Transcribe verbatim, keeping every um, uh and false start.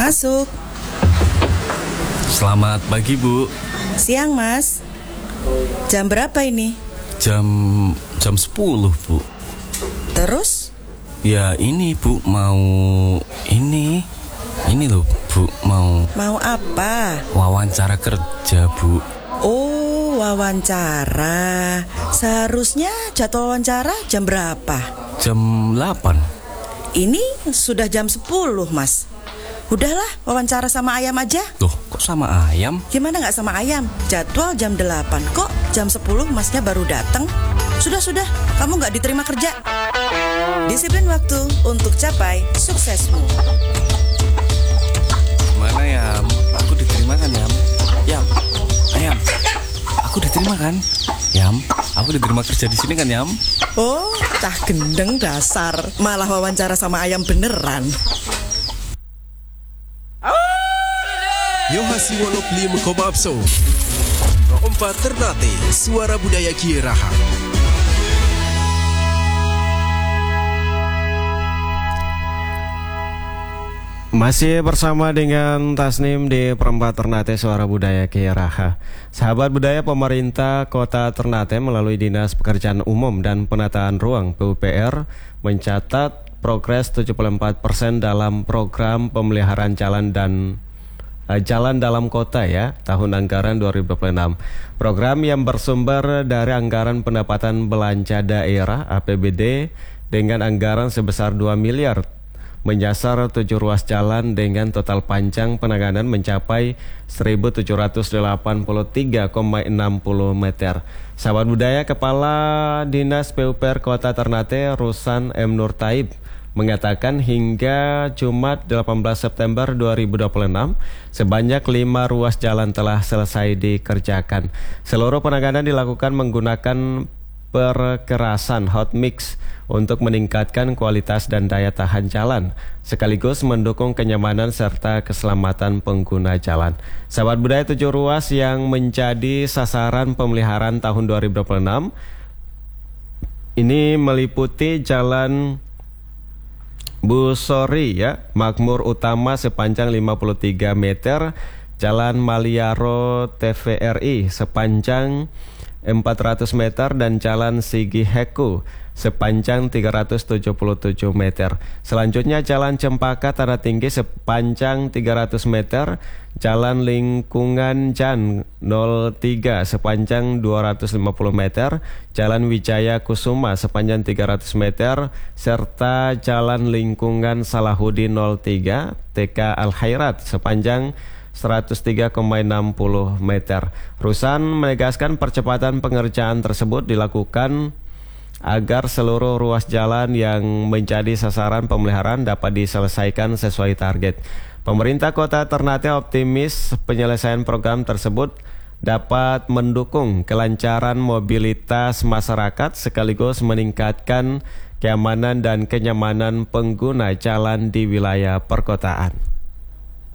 Masuk. Selamat pagi, Bu. Siang, Mas. Jam berapa ini? Jam jam sepuluh, Bu. Terus? Ya ini, Bu, mau ini. Ini loh, Bu, mau Mau apa? wawancara kerja, Bu. Oh, wawancara. Seharusnya jadwal wawancara jam berapa? Jam delapan. Ini sudah jam sepuluh, Mas. Udahlah, wawancara sama ayam aja. Loh, kok sama ayam? Gimana nggak sama ayam? Jadwal jam delapan, kok jam sepuluh masnya baru datang? Sudah-sudah, kamu nggak diterima kerja. Disiplin waktu untuk capai suksesmu. Mana, Yam? Aku diterima kan, Yam? Yam, ayam. Aku diterima kan? Yam, aku diterima kerja di sini kan, Yam? Oh, cah gendeng dasar. Malah wawancara sama ayam beneran. Yohasi Wolok Lim Komapso Empat Ternate, suara budaya Kieraha. Masih bersama dengan Tasnim di Perempat Ternate, suara budaya Kieraha. Sahabat budaya, pemerintah Kota Ternate melalui Dinas Pekerjaan Umum dan Penataan Ruang P U P R mencatat progres tujuh puluh empat persen dalam program pemeliharaan jalan dan Jalan dalam kota ya, tahun anggaran dua ribu dua puluh enam. Program yang bersumber dari anggaran pendapatan belanja daerah A P B D dengan anggaran sebesar dua miliar menyasar tujuh ruas jalan dengan total panjang penanganan mencapai seribu tujuh ratus delapan puluh tiga koma enam puluh meter. Sahabat budaya, Kepala Dinas P U P R Kota Ternate Rusan M. Nur Taib mengatakan hingga Jumat delapan belas September dua ribu dua puluh enam sebanyak lima ruas jalan telah selesai dikerjakan. Seluruh penanganan dilakukan menggunakan perkerasan hot mix untuk meningkatkan kualitas dan daya tahan jalan sekaligus mendukung kenyamanan serta keselamatan pengguna jalan. Sahabat budaya, tujuh ruas yang menjadi sasaran pemeliharaan tahun dua ribu dua puluh enam ini meliputi Jalan Busori ya, Makmur Utama sepanjang lima puluh tiga meter, Jalan Maliaro T V R I sepanjang empat ratus meter dan Jalan Sigi Heku sepanjang tiga ratus tujuh puluh tujuh meter. Selanjutnya Jalan Cempaka Tanah Tinggi sepanjang tiga ratus meter, Jalan Lingkungan Jan nol tiga sepanjang dua ratus lima puluh meter, Jalan Wijaya Kusuma sepanjang tiga ratus meter, serta Jalan Lingkungan Salahuddin nol tiga T K Al Khairat sepanjang seratus tiga koma enam puluh meter. Rusan menegaskan percepatan pengerjaan tersebut dilakukan agar seluruh ruas jalan yang menjadi sasaran pemeliharaan dapat diselesaikan sesuai target. Pemerintah Kota Ternate optimis penyelesaian program tersebut dapat mendukung kelancaran mobilitas masyarakat sekaligus meningkatkan keamanan dan kenyamanan pengguna jalan di wilayah perkotaan.